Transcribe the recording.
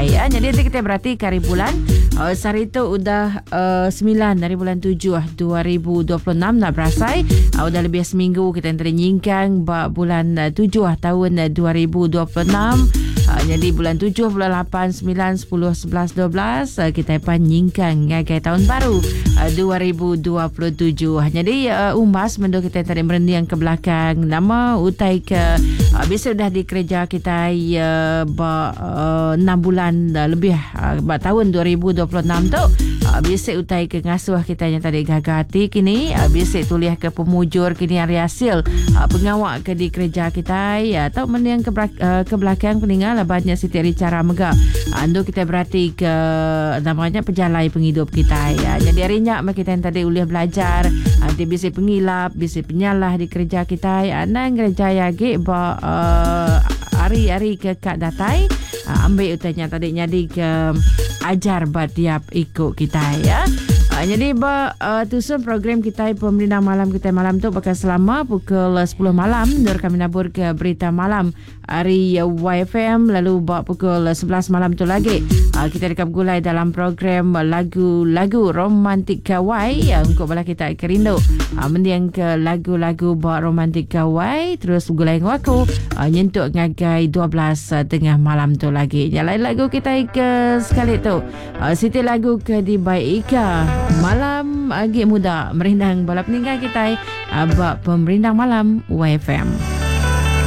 kita ya. Jadi kita berarti hari bulan hari tu udah 9 dari bulan 7 2026 nak berasai. Udah lebih seminggu kita tadi nyingkang bulan 7 tahun 2026. Jadi bulan 7, bulan 8, 9, 10, 11, 12 kita pun nyingkang ngagai tahun baru 2027. Jadi umas mendo kita tadi merendiang ke belakang nama utai ke biasa dah di kerja kita 6 bulan lebih tahun 2026 tu biasa utai ke ngasuh kita yang tadi gagati kini biasa tuliah ke pemujur kini hari hasil pengawak ke di kerja kita atau mendiang ke belakang peninggal banyak Siti Ricara Mega ando kita berarti ke namanya pejalai penghidup kita ya. Jadi harinya kita yang tadi uliah belajar nanti bisa pengilap bisa penyalah di kerja kita ya nang kerja ya ge hari-hari ke kak datai ambil utanya tadi jadi ke ajar batiap ikut kita ya. Jadi tusun program kita Pemerintah Malam kita malam tu bakal selama pukul 10 malam dur kami nabur ke berita malam hari YFM lalu pukul 11 malam tu lagi kita dekam gulai dalam program lagu-lagu romantik kawai untuk bala kita kerindu mendiang ke lagu-lagu romantik kawai terus gulai ngaku nyentuk ngagai 12 tengah malam tu lagi. Yang lain lagu kita ke sekali tu Siti lagu ke di Baik Ika malam agak muda merindang balap ninggal kita Pemerintah Malam YFM.